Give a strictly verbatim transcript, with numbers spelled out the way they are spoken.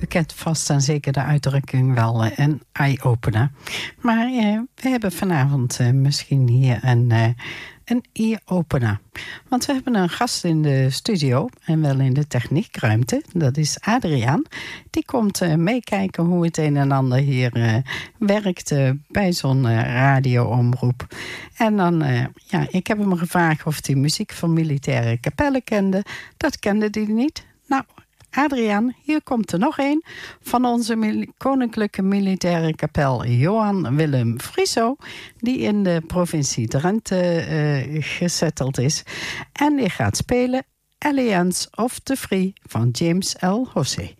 kent vast en zeker de uitdrukking wel uh, een eye-opener. Maar uh, we hebben vanavond uh, misschien hier een, uh, een ear-opener. Want we hebben een gast in de studio en wel in de techniekruimte. Dat is Adriaan. Die komt uh, meekijken hoe het een en ander hier uh, werkt uh, bij zo'n uh, radioomroep. En dan, uh, ja, ik heb hem gevraagd of hij muziek van militaire kapellen kende. Dat kende hij niet. Nou, Adriaan, hier komt er nog een van onze mil- Koninklijke Militaire Kapel Johan Willem Frieso, die in de provincie Drenthe uh, gezetteld is. En die gaat spelen Alliance of the Free van James L. José.